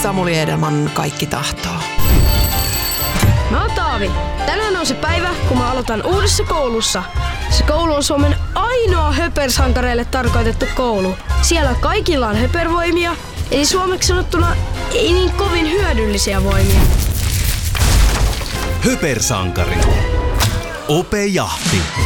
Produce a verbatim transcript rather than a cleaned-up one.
Samuli Edelman Kaikki tahtoo. Mä oon Taavi. Tänään on se päivä, kun mä aloitan uudessa koulussa. Se koulu on Suomen ainoa höpersankareille tarkoitettu koulu. Siellä kaikilla on höpervoimia, eli suomeksi sanottuna ei niin kovin hyödyllisiä voimia. Höpersankari. Ope Jahti.